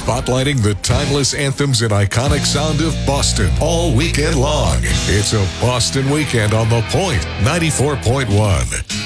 spotlighting the timeless anthems and iconic sound of Boston all weekend long. It's a Boston weekend on The Point 94.1.